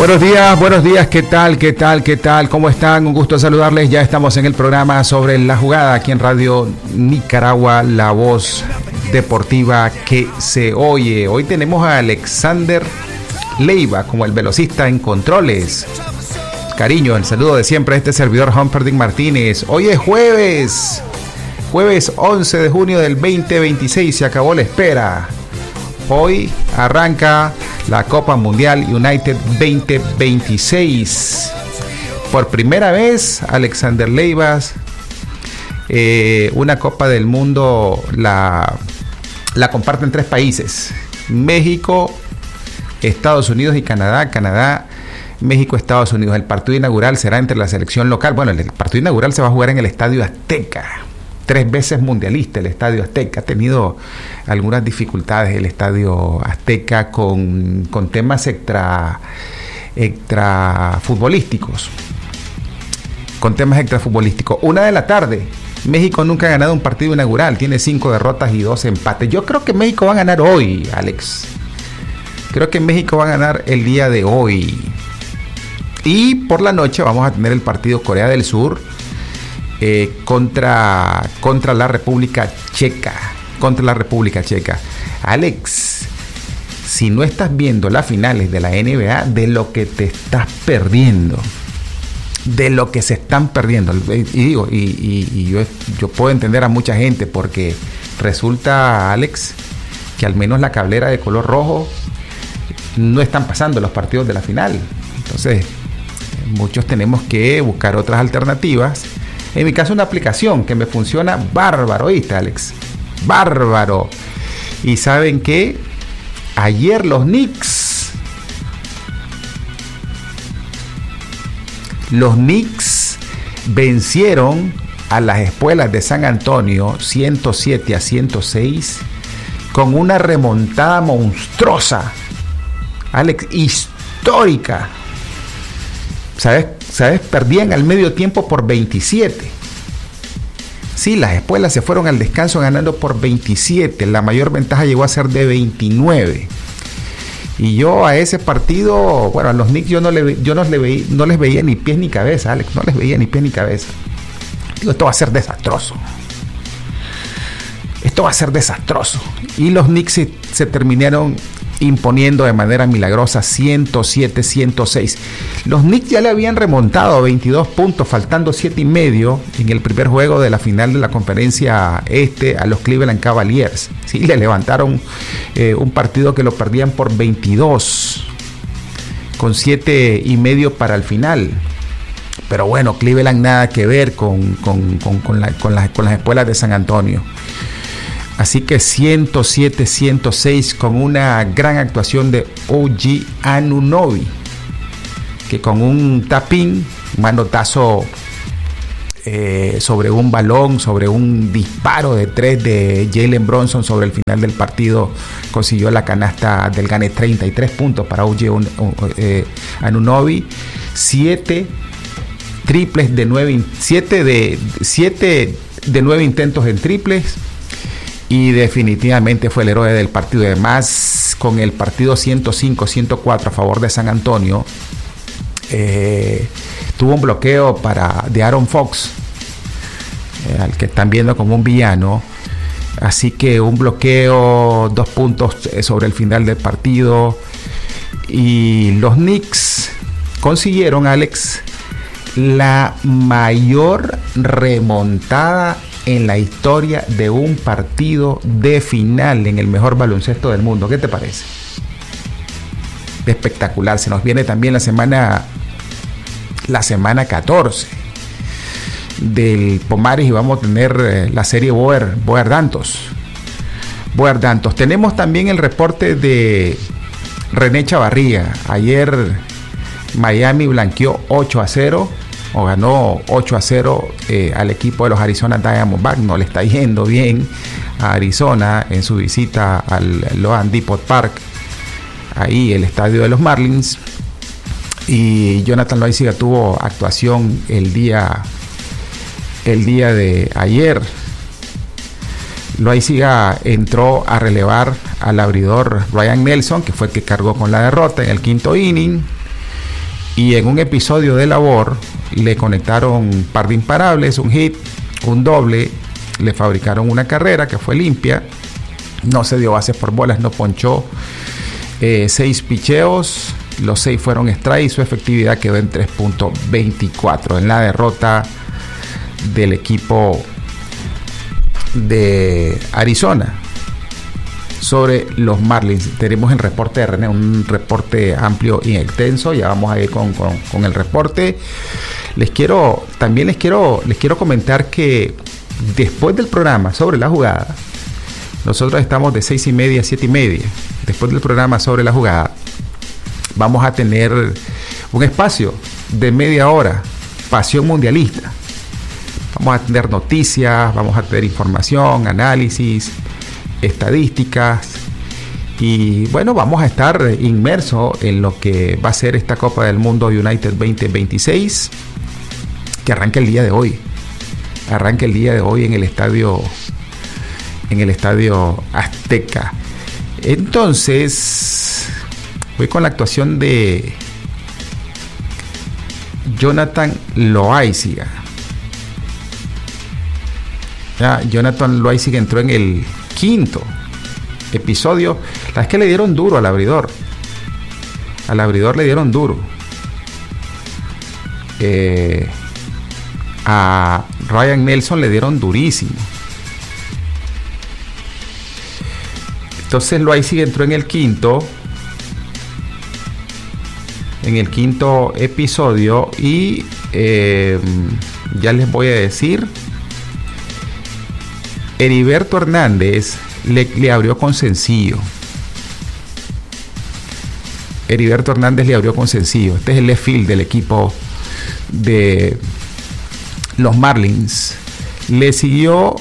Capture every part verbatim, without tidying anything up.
Buenos días, buenos días, ¿qué tal, qué tal, qué tal? ¿Cómo están? Un gusto saludarles. Ya estamos en el programa sobre la jugada aquí en Radio Nicaragua, la voz deportiva que se oye. Hoy tenemos a Alexander Leiva como el velocista en controles. Cariño, el saludo de siempre a este servidor Humperdinck Martínez. Hoy es jueves, jueves once de junio del veinte veintiséis, se acabó la espera. Hoy arranca la Copa Mundial United veinte veintiséis. Por primera vez, Alexander Leiva, eh, una Copa del Mundo la, la comparten tres países: México, Estados Unidos y Canadá. Canadá, México, Estados Unidos. El partido inaugural será entre la selección local. Bueno, el partido inaugural se va a jugar en el Estadio Azteca. Tres veces mundialista el Estadio Azteca. Ha tenido algunas dificultades el Estadio Azteca con, con temas extra, extra futbolísticos. Con temas extra futbolísticos. Una de la tarde. México nunca ha ganado un partido inaugural. Tiene cinco derrotas y dos empates. Yo creo que México va a ganar hoy, Alex. Creo que México va a ganar el día de hoy. Y por la noche vamos a tener el partido Corea del Sur eh, contra, contra la República Checa. Contra la República Checa. Alex, si no estás viendo las finales de la N B A, de lo que te estás perdiendo. De lo que se están perdiendo. Y digo, y, y, y yo, yo puedo entender a mucha gente, porque resulta, Alex, que al menos la cablera de color rojo no están pasando los partidos de la final. Entonces, muchos tenemos que buscar otras alternativas. En mi caso, una aplicación que me funciona bárbaro, ¿oíste, Alex? Bárbaro. Y ¿saben qué? Ayer los Knicks, los Knicks vencieron a las Espuelas de San Antonio ciento siete a ciento seis con una remontada monstruosa, Alex, histórica. ¿Sabes? ¿Sabes? Perdían al medio tiempo por veintisiete. Sí, las Espuelas se fueron al descanso ganando por veintisiete. La mayor ventaja llegó a ser de veintinueve. Y yo a ese partido, bueno, a los Knicks yo no, le, yo no, le veía, no les veía ni pies ni cabeza, Alex. No les veía ni pies ni cabeza. Digo, esto va a ser desastroso. Esto va a ser desastroso. Y los Knicks se, se terminaron imponiendo de manera milagrosa ciento siete a ciento seis. Los Knicks ya le habían remontado veintidós puntos, faltando siete y medio en el primer juego de la final de la conferencia este a los Cleveland Cavaliers. Sí, le levantaron eh, un partido que lo perdían por veintidós, con siete y medio para el final. Pero bueno, Cleveland nada que ver con, con, con, con, la, con, la, con las Espuelas de San Antonio. Así que ciento siete a ciento seis con una gran actuación de O G Anunoby, que con un tapín, un manotazo eh, sobre un balón, sobre un disparo de tres de Jalen Brunson sobre el final del partido, consiguió la canasta del gane, treinta y tres puntos para O G eh, Anunoby, siete triples de nueve, siete de siete de nueve intentos en triples. Y definitivamente fue el héroe del partido. Además, con el partido ciento cinco a ciento cuatro a favor de San Antonio, eh, tuvo un bloqueo para, de Aaron Fox, eh, al que están viendo como un villano. Así que un bloqueo, dos puntos sobre el final del partido. Y los Knicks consiguieron, Alex, la mayor remontada en la historia de un partido de final en el mejor baloncesto del mundo. ¿Qué te parece? Espectacular. Se nos viene también la semana la semana catorce del Pomares y vamos a tener eh, la serie Boer, Boer Dantos. Boer Dantos. Tenemos también el reporte de René Chavarría. Ayer Miami blanqueó ocho a cero. O ganó ocho a cero eh, al equipo de los Arizona Diamondbacks. No le está yendo bien a Arizona en su visita al Loan Depot Park, ahí el estadio de los Marlins. Y Jonathan Loaiziga tuvo actuación el día el día de ayer. Loaiziga entró a relevar al abridor Ryan Nelson, que fue el que cargó con la derrota en el quinto inning. y en un episodio de labor le conectaron un par de imparables, un hit, un doble, le fabricaron una carrera que fue limpia, no se dio bases por bolas, no ponchó, eh, seis picheos, los seis fueron strike y su efectividad quedó en tres punto veinticuatro en la derrota del equipo de Arizona sobre los Marlins. Tenemos el reporte de René, un reporte amplio y extenso. Ya vamos a ir con, con, con el reporte. Les quiero, también les quiero, les quiero comentar que después del programa sobre la jugada, nosotros estamos de seis y media a siete y media. Después del programa sobre la jugada, vamos a tener un espacio de media hora, Pasión Mundialista. Vamos a tener noticias, vamos a tener información, análisis, estadísticas y bueno, vamos a estar inmersos en lo que va a ser esta Copa del Mundo United veinte veintiséis, que arranca el día de hoy. Arranca el día de hoy en el estadio en el estadio Azteca. Entonces, voy con la actuación de Jonathan Loáisiga. Ya, Jonathan Loáisiga entró en el quinto episodio. La verdad es que le dieron duro al abridor. Al abridor le dieron duro. Eh, a Ryan Nelson le dieron durísimo. Entonces Loáisiga entró en el quinto. En el quinto episodio. Y eh, ya les voy a decir. Heriberto Hernández le, le abrió con sencillo. Heriberto Hernández le abrió con sencillo. Este es el left field del equipo de los Marlins. Le siguió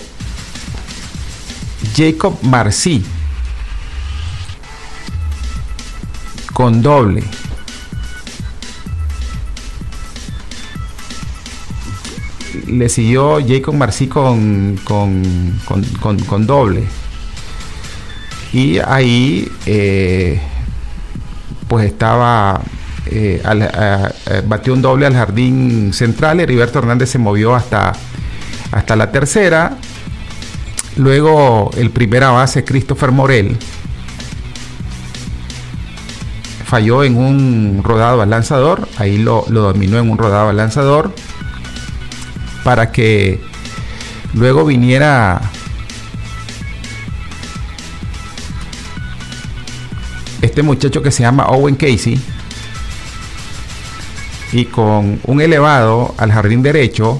Jacob Marcy con doble. Le siguió Jacob Marcy con, con, con, con, con doble. Y ahí eh, pues estaba eh, al, a, a, batió un doble al jardín central. Heriberto Hernández se movió hasta, hasta la tercera. Luego el primera base, Christopher Morel, falló en un rodado al lanzador. Ahí lo, lo dominó en un rodado al lanzador, para que luego viniera este muchacho que se llama Owen Casey y con un elevado al jardín derecho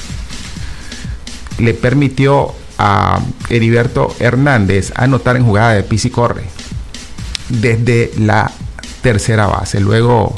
le permitió a Heriberto Hernández anotar en jugada de pisa y corre desde la tercera base. Luego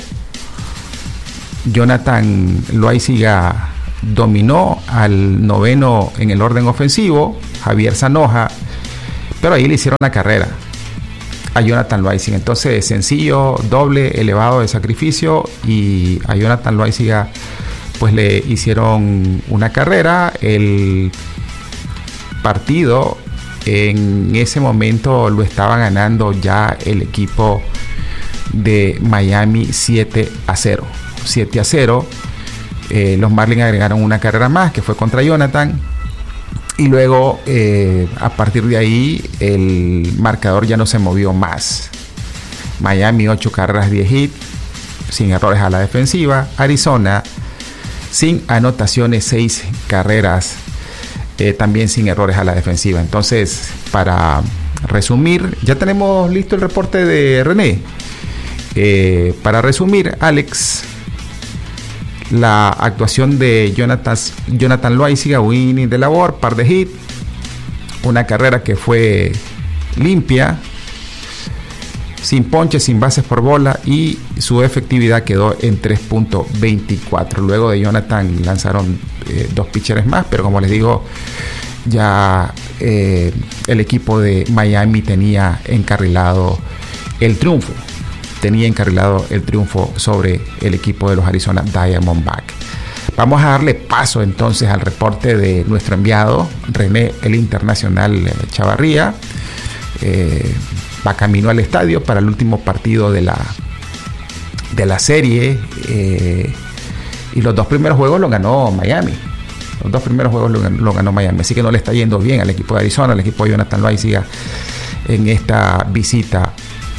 Jonathan Loáisiga dominó al noveno en el orden ofensivo, Javier Zanoja, pero ahí le hicieron la carrera a Jonathan Loáisiga. Entonces, sencillo, doble, elevado de sacrificio, y a Jonathan Loáisiga pues le hicieron una carrera. El partido en ese momento lo estaba ganando ya el equipo de Miami siete a cero. siete a cero. Eh, los Marlins agregaron una carrera más que fue contra Jonathan, y luego eh, a partir de ahí el marcador ya no se movió más. Miami ocho carreras, diez hits, sin errores a la defensiva. Arizona sin anotaciones, seis carreras, eh, también sin errores a la defensiva. Entonces, para resumir, ya tenemos listo el reporte de René. Eh, para resumir, Alex, la actuación de Jonathan, Jonathan Loáisiga, un inning de labor, par de hits, una carrera que fue limpia, sin ponches, sin bases por bola, y su efectividad quedó en tres punto veinticuatro. Luego de Jonathan lanzaron eh, dos pitchers más, pero como les digo, ya eh, el equipo de Miami tenía encarrilado el triunfo. tenía encarrilado el triunfo sobre el equipo de los Arizona Diamondbacks. Vamos a darle paso entonces al reporte de nuestro enviado René, el internacional Chavarría. Eh, va camino al estadio para el último partido de la de la serie, eh, y los dos primeros juegos lo ganó Miami. Los dos primeros juegos lo, lo ganó Miami, así que no le está yendo bien al equipo de Arizona, al equipo de Jonathan Loáisiga en esta visita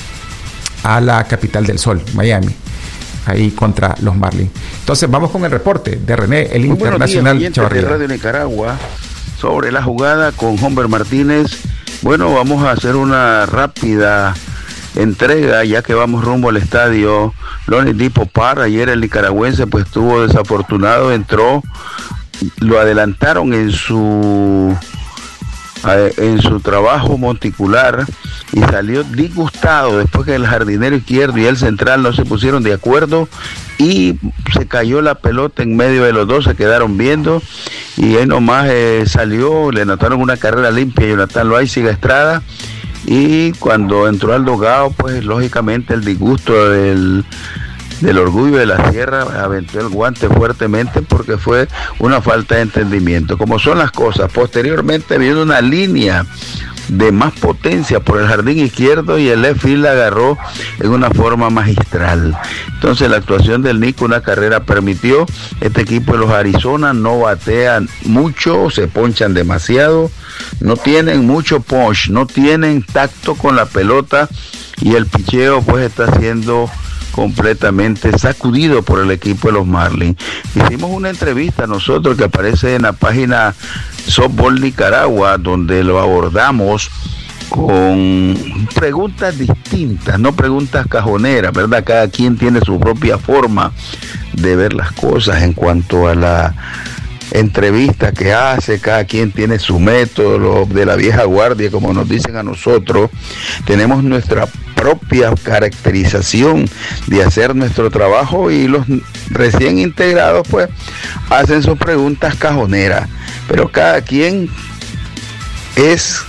a la capital del sol, Miami, ahí contra los Marlins. Entonces vamos con el reporte de René, el Muy internacional buenos días, de Radio Nicaragua, sobre la jugada con Humber Martínez. Bueno, vamos a hacer una rápida entrega, ya que vamos rumbo al estadio Lonnie Depot Park. Ayer el nicaragüense pues estuvo desafortunado, entró, lo adelantaron en su en su trabajo monticular y salió disgustado después que el jardinero izquierdo y el central no se pusieron de acuerdo y se cayó la pelota en medio de los dos, se quedaron viendo y ahí nomás eh, salió, le anotaron una carrera limpia a Jonathan Loáisiga Estrada, y cuando entró al dogado, pues lógicamente el disgusto del del Orgullo de la Sierra aventó el guante fuertemente porque fue una falta de entendimiento. Como son las cosas, posteriormente vino una línea de más potencia por el jardín izquierdo y el left field la agarró en una forma magistral. Entonces la actuación del Nico, una carrera permitió. Este equipo de los Arizona no batean mucho, se ponchan demasiado, no tienen mucho punch, no tienen tacto con la pelota y el picheo pues está siendo completamente sacudido por el equipo de los Marlins. Hicimos una entrevista nosotros que aparece en la página Softball Nicaragua, donde lo abordamos con preguntas distintas, no preguntas cajoneras, ¿verdad? Cada quien tiene su propia forma de ver las cosas en cuanto a la entrevista que hace, cada quien tiene su método, lo de la vieja guardia, como nos dicen a nosotros. Tenemos nuestra propia caracterización de hacer nuestro trabajo y los recién integrados pues hacen sus preguntas cajoneras, pero cada quien es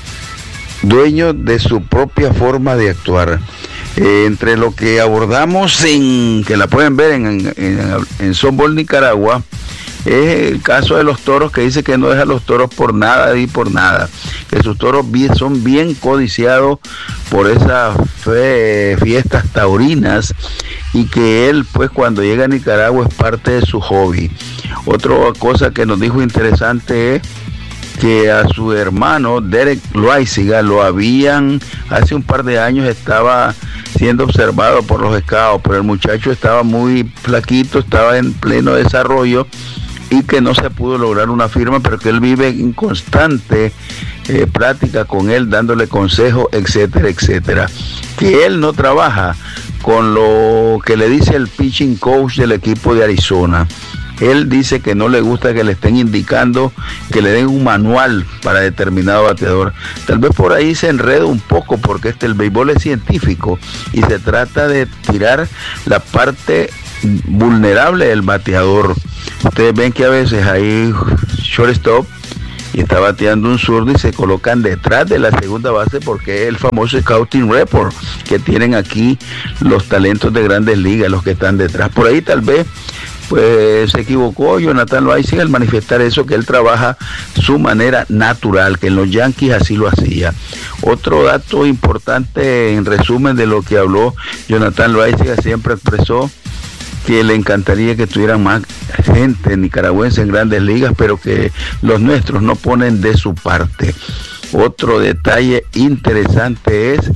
dueño de su propia forma de actuar. Eh, entre lo que abordamos, en que la pueden ver en, en, en, en Softball Nicaragua, es el caso de los toros, que dice que no deja a los toros por nada y por nada, que sus toros bien, son bien codiciados por esas fe, fiestas taurinas, y que él pues cuando llega a Nicaragua es parte de su hobby. Otra cosa que nos dijo interesante es que a su hermano Derek Loáisiga lo habían, hace un par de años estaba siendo observado por los scouts, pero el muchacho estaba muy flaquito, estaba en pleno desarrollo y que no se pudo lograr una firma, pero que él vive en constante eh, plática con él, dándole consejos, etcétera, etcétera. Que él no trabaja con lo que le dice el pitching coach del equipo de Arizona. Él dice que no le gusta que le estén indicando, que le den un manual para determinado bateador. Tal vez por ahí se enreda un poco, porque este, el béisbol es científico y se trata de tirar la parte vulnerable del bateador. Ustedes ven que a veces hay shortstop y está bateando un zurdo y se colocan detrás de la segunda base, porque es el famoso scouting report que tienen aquí los talentos de Grandes Ligas, los que están detrás. Por ahí tal vez pues se equivocó Jonathan Loáisiga al manifestar eso, que él trabaja su manera natural, que en los Yankees así lo hacía. Otro dato importante en resumen de lo que habló Jonathan Loáisiga, siempre expresó que le encantaría que tuvieran más gente nicaragüense en Grandes Ligas, pero que los nuestros no ponen de su parte. Otro detalle interesante es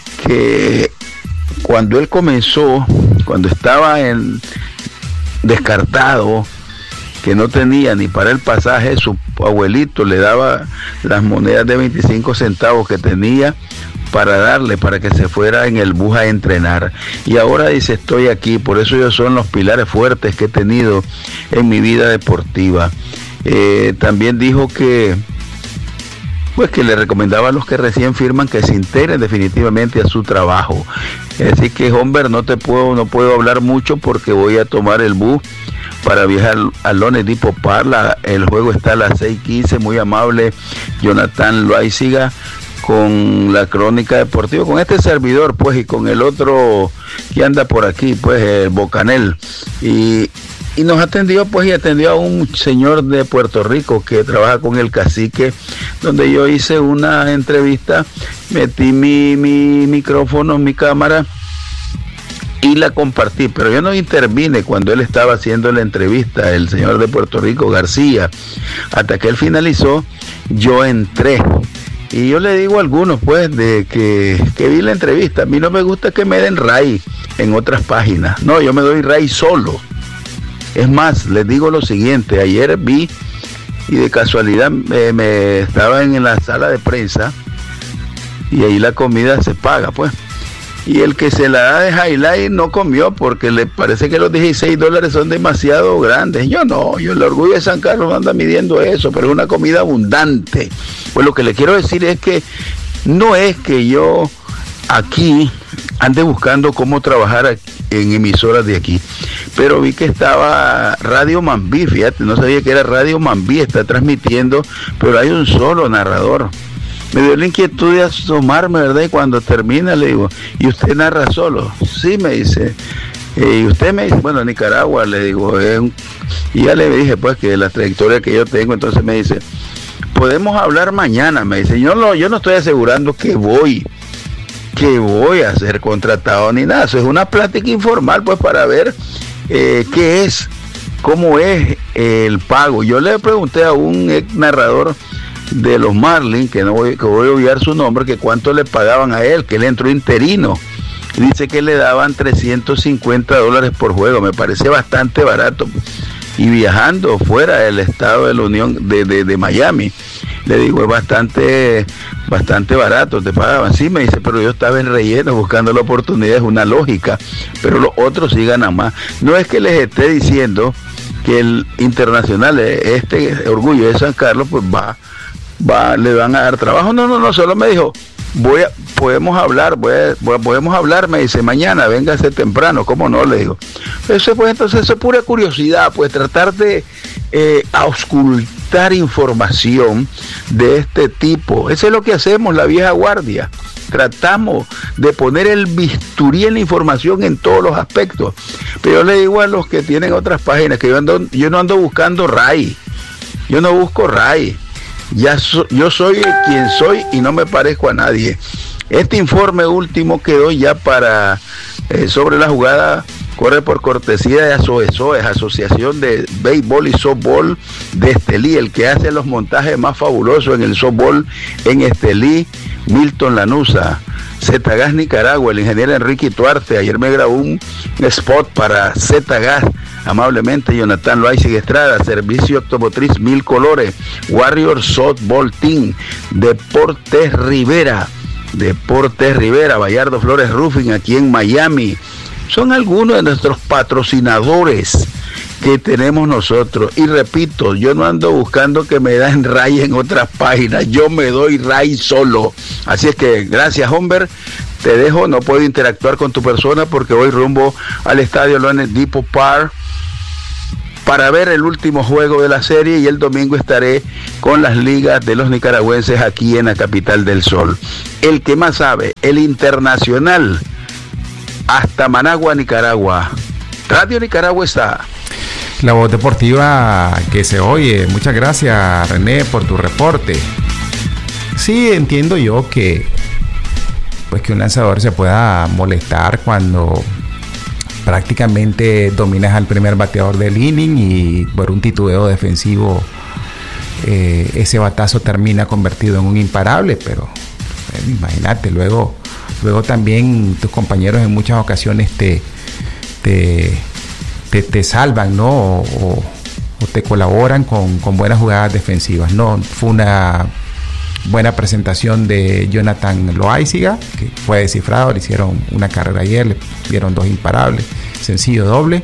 que cuando él comenzó, cuando estaba en descartado, que no tenía ni para el pasaje, su abuelito le daba las monedas de veinticinco centavos que tenía para darle, para que se fuera en el bus a entrenar. Y ahora dice, estoy aquí, por eso ellos son los pilares fuertes que he tenido en mi vida deportiva. Eh, también dijo que pues que le recomendaba a los que recién firman que se integren definitivamente a su trabajo. Así que, Humber, no te puedo, no puedo hablar mucho porque voy a tomar el bus para viajar al Lonnie Depot Park. La, el juego está a las seis quince. Muy amable Jonathan Loáisiga con la crónica deportiva, con este servidor, pues, y con el otro que anda por aquí, pues, el Bocanel. Y Y nos atendió, pues, y atendió a un señor de Puerto Rico que trabaja con el cacique, donde yo hice una entrevista, metí mi, mi micrófono, mi cámara, y la compartí, pero yo no intervine cuando él estaba haciendo la entrevista, el señor de Puerto Rico, García. Hasta que él finalizó, yo entré. Y yo le digo a algunos, pues, de que, que vi la entrevista, a mí no me gusta que me den ray en otras páginas. No, yo me doy ray solo. Es más, les digo lo siguiente, ayer vi, y de casualidad eh, me estaba en la sala de prensa, y ahí la comida se paga, pues. Y el que se la da de highlight no comió porque le parece que los dieciséis dólares son demasiado grandes. Yo no, yo el orgullo de San Carlos no anda midiendo eso, pero es una comida abundante. Pues lo que le quiero decir es que no es que yo aquí ande buscando cómo trabajar en emisoras de aquí, pero vi que estaba Radio Mambí, fíjate, no sabía que era Radio Mambí, está transmitiendo, pero hay un solo narrador. Me dio la inquietud de asomarme, ¿verdad? Y cuando termina le digo, ¿y usted narra solo? Sí, me dice. Eh, y usted me dice, bueno, Nicaragua, le digo, eh, y ya le dije pues que la trayectoria que yo tengo, entonces me dice, podemos hablar mañana, me dice, yo no, yo no estoy asegurando que voy, que voy a ser contratado ni nada, eso es una plática informal pues para ver eh, qué es, cómo es el pago. Yo le pregunté a un ex narrador de los Marlins, que no voy, que voy a obviar su nombre, que cuánto le pagaban a él, que él entró interino. Dice que le daban trescientos cincuenta dólares por juego, me parece bastante barato. Y viajando fuera del estado de la Unión de, de, de Miami, le digo, es bastante, bastante barato, te pagaban. Sí, me dice, pero yo estaba en relleno buscando la oportunidad, es una lógica, pero los otros sí ganan más. No es que les esté diciendo que el internacional, este orgullo de San Carlos, pues va Va, le van a dar trabajo. No, no, no, solo me dijo, voy a, podemos hablar, voy a, voy a, podemos hablar, me dice, mañana, véngase temprano, ¿cómo no? Le digo. Eso pues, entonces, eso es pura curiosidad, pues tratar de eh, auscultar información de este tipo. Eso es lo que hacemos, la vieja guardia. Tratamos de poner el bisturí en la información en todos los aspectos. Pero yo le digo a los que tienen otras páginas que yo, ando, yo no ando buscando ray, yo no busco ray. Ya so, yo soy quien soy y no me parezco a nadie. Este informe último quedó ya para eh, sobre la jugada, corre por cortesía de ASOESOES, Asociación de Béisbol y Softball de Estelí, el que hace los montajes más fabulosos en el softball en Estelí, Milton Lanuza. Zetagas Nicaragua, el ingeniero Enrique Tuarte, ayer me grabó un spot para Zetagas, amablemente Jonathan Loaiza Estrada, Servicio Automotriz Mil Colores, Warrior Softball Team, Deportes Rivera, Deportes Rivera, Bayardo Flores Roofing aquí en Miami. Son algunos de nuestros patrocinadores que tenemos nosotros. Y repito, yo no ando buscando que me den ray en otras páginas, yo me doy ray solo. Así es que gracias, Humber, te dejo, no puedo interactuar con tu persona porque voy rumbo al estadio Lones Depot Park para ver el último juego de la serie, y el domingo estaré con las ligas de los nicaragüenses aquí en la capital del sol. El que más sabe, el internacional, hasta Managua, Nicaragua. Radio Nicaragua está. La voz deportiva que se oye. Muchas gracias, René, por tu reporte. Sí, entiendo yo que pues que un lanzador se pueda molestar cuando prácticamente dominas al primer bateador del inning y por un titubeo defensivo eh, ese batazo termina convertido en un imparable, pero eh, imagínate, luego luego también tus compañeros en muchas ocasiones te te, te, te salvan, ¿no? O, o, o te colaboran con, con buenas jugadas defensivas, ¿no? Fue una buena presentación de Jonathan Loaiza, que fue descifrado, le hicieron una carrera ayer, le dieron dos imparables, sencillo doble,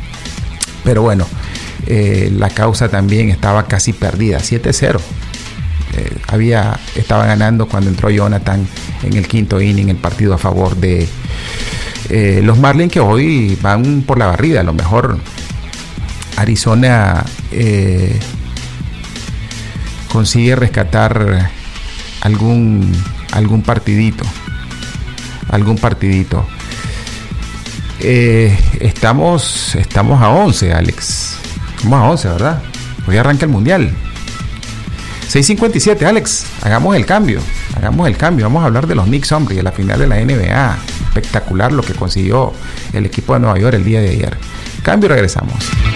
pero bueno, eh, la causa también estaba casi perdida, siete cero. Eh, había, estaba ganando cuando entró Jonathan en el quinto inning el partido a favor de eh, los Marlins, que hoy van por la barrida. A lo mejor Arizona eh, consigue rescatar algún algún partidito algún partidito eh, estamos estamos a once, Alex, estamos a once, ¿verdad? Hoy arranca el mundial. Seis cincuenta y siete, Alex, hagamos el cambio. Hagamos el cambio, vamos a hablar de los Knicks, hombre, y de la final de la N B A. Espectacular lo que consiguió el equipo de Nueva York el día de ayer. Cambio, regresamos.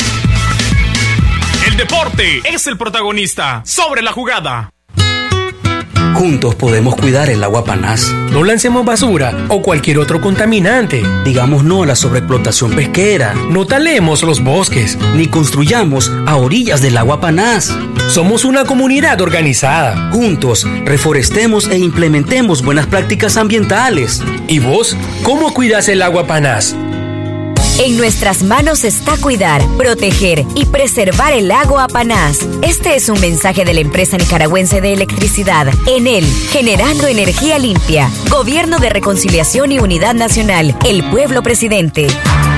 El deporte es el protagonista. Sobre la jugada. Juntos podemos cuidar el agua Panás. No lancemos basura o cualquier otro contaminante. Digamos no a la sobreexplotación pesquera. No talemos los bosques. Ni construyamos a orillas del agua Panás. Somos una comunidad organizada. Juntos, reforestemos e implementemos buenas prácticas ambientales. ¿Y vos, cómo cuidas el agua Panás? En nuestras manos está cuidar, proteger y preservar el agua Panás. Este es un mensaje de la empresa nicaragüense de electricidad, Enel, generando energía limpia. Gobierno de Reconciliación y Unidad Nacional, el pueblo presidente.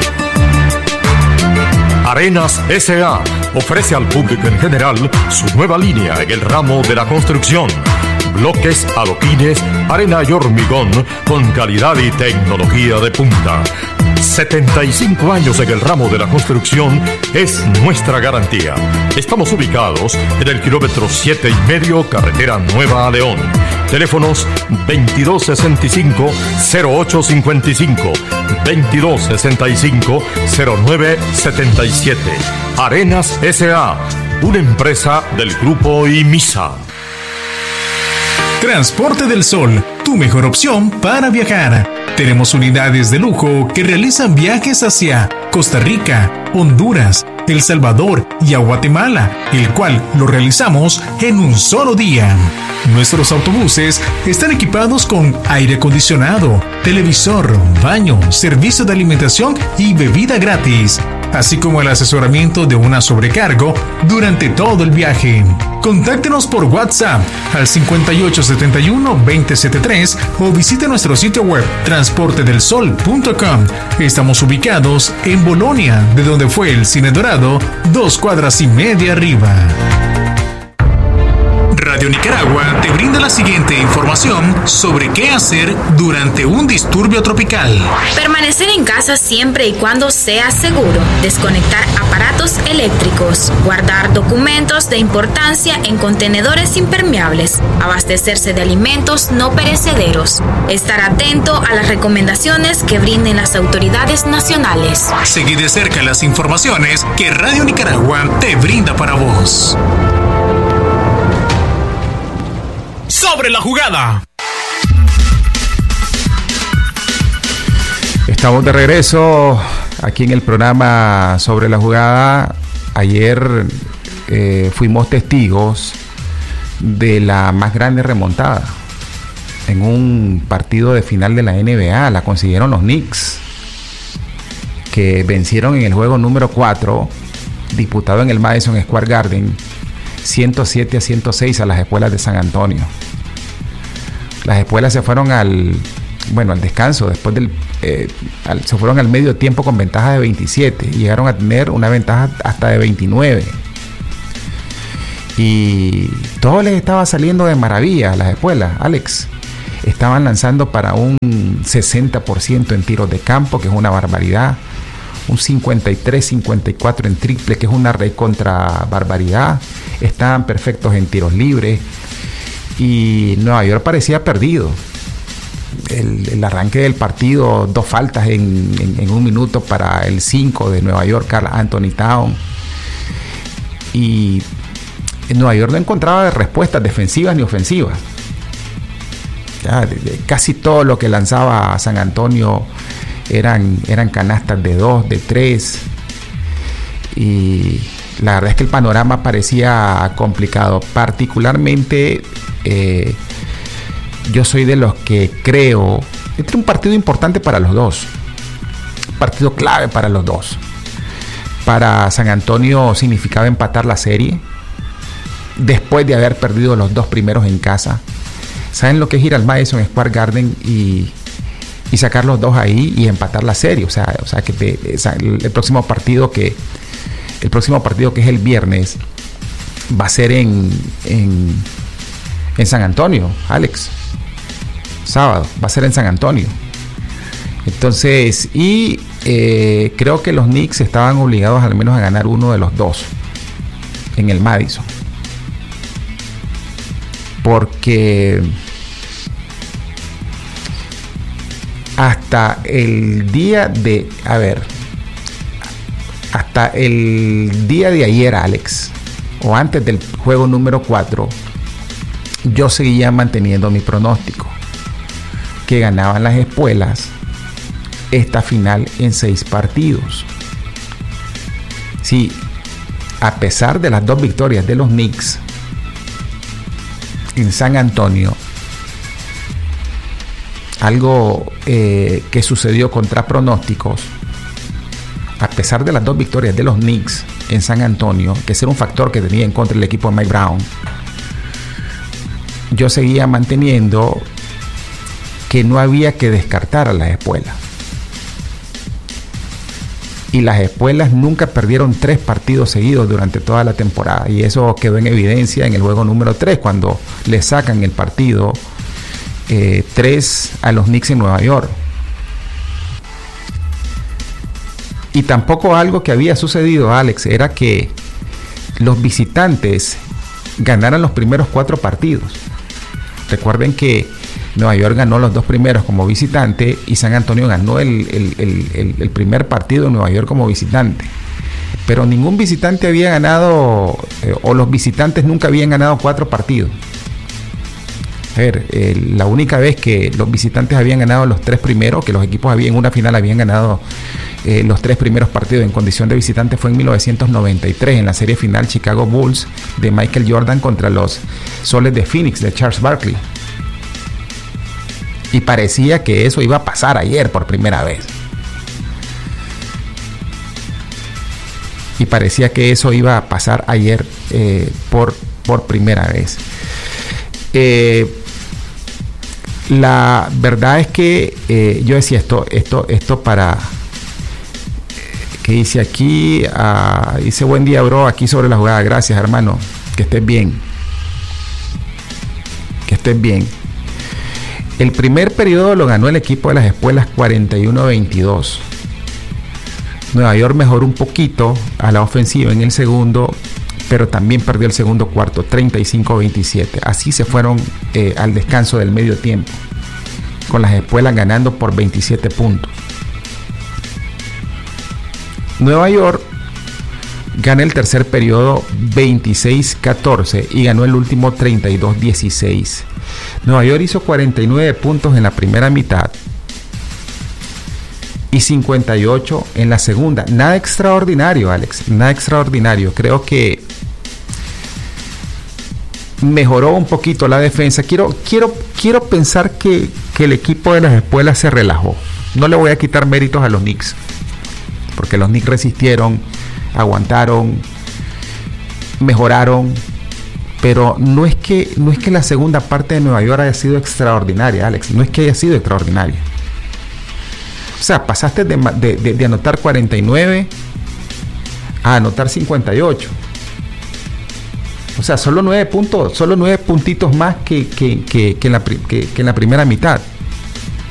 Arenas S A ofrece al público en general su nueva línea en el ramo de la construcción. Bloques, adoquines, arena y hormigón con calidad y tecnología de punta. setenta y cinco años en el ramo de la construcción es nuestra garantía. Estamos ubicados en el kilómetro siete y medio, carretera Nueva a León. Teléfonos veintidós sesenta y cinco, cero ocho cincuenta y cinco, veintidós sesenta y cinco, cero nueve setenta y siete. Arenas S A, una empresa del grupo IMISA. Transporte del Sol, tu mejor opción para viajar. Tenemos unidades de lujo que realizan viajes hacia Costa Rica, Honduras, El Salvador y a Guatemala, el cual lo realizamos en un solo día. Nuestros autobuses están equipados con aire acondicionado, televisor, baño, servicio de alimentación y bebida gratis, así como el asesoramiento de una sobrecargo durante todo el viaje. Contáctenos por WhatsApp al cincuenta y ocho setenta y uno, veinte setenta y tres o visite nuestro sitio web transporte del sol punto com. Estamos ubicados en Bolonia, de donde fue el Cine Dorado, dos cuadras y media arriba. Radio Nicaragua te brinda la siguiente información sobre qué hacer durante un disturbio tropical. Permanecer en casa siempre y cuando sea seguro. Desconectar aparatos eléctricos. Guardar documentos de importancia en contenedores impermeables. Abastecerse de alimentos no perecederos. Estar atento a las recomendaciones que brinden las autoridades nacionales. Seguí de cerca las informaciones que Radio Nicaragua te brinda para vos. Sobre la jugada. Estamos de regreso aquí en el programa Sobre la Jugada. Ayer eh, fuimos testigos de la más grande remontada en un partido de final de la N B A. La consiguieron los Knicks, que vencieron en el juego número cuatro, disputado en el Madison Square Garden, ciento siete a ciento seis a las Espuelas de San Antonio. Las Espuelas se fueron al bueno al descanso, después del eh, al, se fueron al medio tiempo con ventaja de veintisiete y llegaron a tener una ventaja hasta de veintinueve. Y todo les estaba saliendo de maravilla a las Espuelas, Alex. Estaban lanzando para un sesenta por ciento en tiros de campo, que es una barbaridad. Un cincuenta y tres cincuenta y cuatro en triple, que es una recontra barbaridad. Estaban perfectos en tiros libres. Y Nueva York parecía perdido. El, el arranque del partido, dos faltas en, en, en un minuto para el cinco de Nueva York, Karl Anthony Towns. Y en Nueva York no encontraba respuestas defensivas ni ofensivas. Ya, de, de casi todo lo que lanzaba San Antonio eran, eran canastas de dos, de tres. Y la verdad es que el panorama parecía complicado. Particularmente, eh, yo soy de los que creo que este es un partido importante para los dos. Un partido clave para los dos. Para San Antonio significaba empatar la serie después de haber perdido los dos primeros en casa. ¿Saben lo que es ir al Madison Square Garden y, y sacar los dos ahí y empatar la serie? O sea, o sea que te, el, el próximo partido que el próximo partido que es el viernes va a ser en, en, en San Antonio, Alex. Sábado, va a ser en San Antonio. Entonces, y eh, creo que los Knicks estaban obligados al menos a ganar uno de los dos en el Madison. Porque hasta el día de, a ver, hasta el día de ayer, Alex, o antes del juego número cuatro, yo seguía manteniendo mi pronóstico, que ganaban las Espuelas esta final en seis partidos. Sí, a pesar de las dos victorias de los Knicks en San Antonio, algo eh, que sucedió contra pronósticos, a pesar de las dos victorias de los Knicks en San Antonio, que ese era un factor que tenía en contra el equipo de Mike Brown, yo seguía manteniendo que no había que descartar a las Espuelas. Y las Espuelas nunca perdieron tres partidos seguidos durante toda la temporada, y eso quedó en evidencia en el juego número tres, cuando le sacan el partido eh, tres a los Knicks en Nueva York. Y tampoco algo que había sucedido, Alex, era que los visitantes ganaran los primeros cuatro partidos. Recuerden que Nueva York ganó los dos primeros como visitante y San Antonio ganó el, el, el, el, el primer partido en Nueva York como visitante. Pero ningún visitante había ganado, eh, o los visitantes nunca habían ganado cuatro partidos. A ver, eh, la única vez que los visitantes habían ganado los tres primeros, que los equipos habían, en una final habían ganado eh, los tres primeros partidos en condición de visitante, fue en mil novecientos noventa y tres, en la serie final Chicago Bulls de Michael Jordan contra los Soles de Phoenix de Charles Barkley. Y parecía que eso iba a pasar ayer por primera vez. Y parecía que eso iba a pasar ayer eh, por, por primera vez. Eh, la verdad es que eh, yo decía esto, esto, esto para... ¿Qué dice aquí? Uh, dice buen día, bro, aquí sobre la jugada. Gracias, hermano. Que estés bien. Que estés bien. El primer periodo lo ganó el equipo de las Espuelas cuarenta y uno a veintidós. Nueva York mejoró un poquito a la ofensiva en el segundo, pero también perdió el segundo cuarto, treinta y cinco a veintisiete. Así se fueron eh, al descanso del medio tiempo, con las Espuelas ganando por veintisiete puntos. Nueva York gana el tercer periodo veintiséis a catorce y ganó el último treinta y dos a dieciséis. Nueva York hizo cuarenta y nueve puntos en la primera mitad y cincuenta y ocho en la segunda. Nada extraordinario, Alex, nada extraordinario. Creo que mejoró un poquito la defensa. Quiero, quiero, quiero pensar que, que el equipo de las Espuelas se relajó. No le voy a quitar méritos a los Knicks, porque los Knicks resistieron, aguantaron, mejoraron. Pero no es que no es que la segunda parte de Nueva York haya sido extraordinaria, Alex. No es que haya sido extraordinaria. O sea, pasaste de, de, de, de anotar cuarenta y nueve a anotar cincuenta y ocho. O sea, solo nueve puntos, solo nueve puntitos más que, que, que, que, en, la, que, que en la primera mitad.